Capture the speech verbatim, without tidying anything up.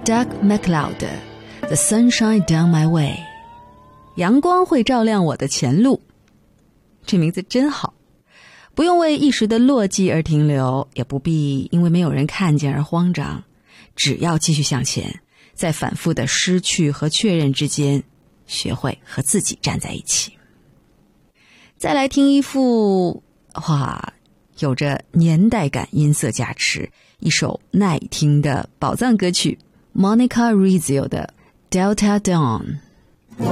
Doug MacLeod The Sunshine Down My Way， 阳光会照亮我的前路。这名字真好，不用为一时的落寂而停留，也不必因为没有人看见而慌张，只要继续向前，在反复的失去和确认之间，学会和自己站在一起。再来听一副哇，有着年代感音色加持，一首耐听的宝藏歌曲 Monica Rizzio 的 Delta Dawn。